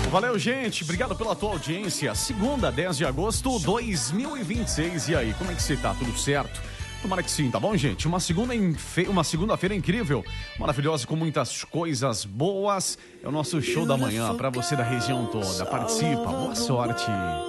Valeu, gente. Obrigado pela tua audiência. Segunda, 10 de agosto de 2026. E aí, como é que você tá? Tudo certo? Tomara que sim, tá bom, gente? Uma segunda-feira incrível, maravilhosa, com muitas coisas boas. É o nosso show da manhã pra você da região toda. Participa, boa sorte.